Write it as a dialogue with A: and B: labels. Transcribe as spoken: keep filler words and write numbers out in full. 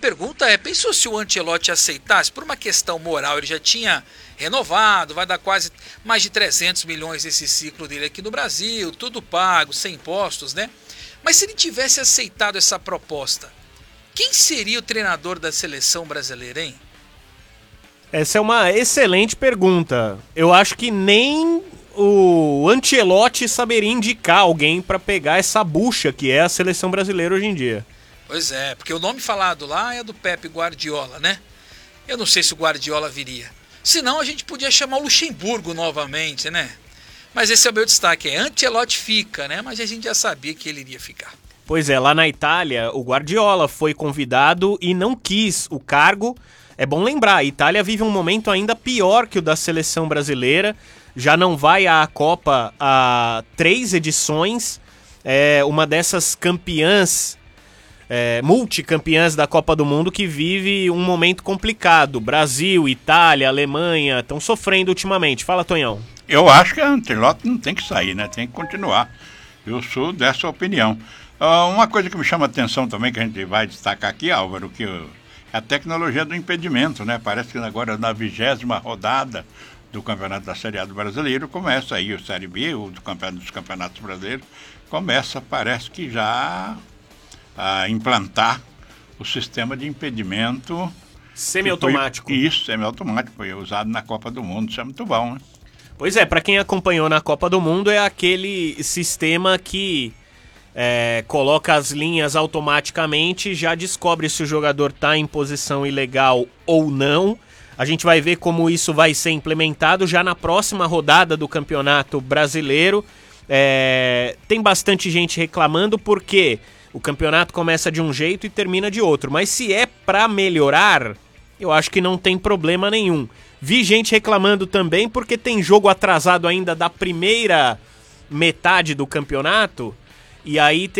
A: pergunta é, pensou se o Ancelotti aceitasse, por uma questão moral, ele já tinha renovado, vai dar quase mais de trezentos milhões esse ciclo dele aqui no Brasil, tudo pago, sem impostos, né? Mas se ele tivesse aceitado essa proposta, quem seria o treinador da seleção brasileira, hein?
B: Essa é uma excelente pergunta. Eu acho que nem o Ancelotti saberia indicar alguém para pegar essa bucha que é a seleção brasileira hoje em dia.
A: Pois é, porque o nome falado lá é do Pepe Guardiola, né? Eu não sei se o Guardiola viria. Senão a gente podia chamar o Luxemburgo novamente, né? Mas esse é o meu destaque, é Ancelotti fica, né? Mas a gente já sabia que ele iria ficar.
B: Pois é, lá na Itália, o Guardiola foi convidado e não quis o cargo. É bom lembrar, a Itália vive um momento ainda pior que o da seleção brasileira. Já não vai à Copa há três edições. É uma dessas campeãs, é, multicampeãs da Copa do Mundo que vive um momento complicado. Brasil, Itália, Alemanha estão sofrendo ultimamente. Fala, Tonhão.
C: Eu acho que a Ancelotti não tem que sair, né? Tem que continuar. Eu sou dessa opinião. Uh, uma coisa que me chama a atenção também, que a gente vai destacar aqui, Álvaro, que é a tecnologia do impedimento, né? Parece que agora na vigésima rodada do Campeonato da Série A do Brasileiro começa aí o Série B, o do campeonato, dos Campeonatos Brasileiros, começa, parece que já a implantar o sistema de impedimento
B: semiautomático.
C: Isso, semiautomático, foi usado na Copa do Mundo, isso é muito bom, né?
B: Pois é, para quem acompanhou na Copa do Mundo, é aquele sistema que é, coloca as linhas automaticamente, já descobre se o jogador está em posição ilegal ou não. A gente vai ver como isso vai ser implementado já na próxima rodada do Campeonato Brasileiro. É, tem bastante gente reclamando porque o campeonato começa de um jeito e termina de outro. Mas se é para melhorar, eu acho que não tem problema nenhum. Vi gente reclamando também porque tem jogo atrasado ainda da primeira metade do campeonato e aí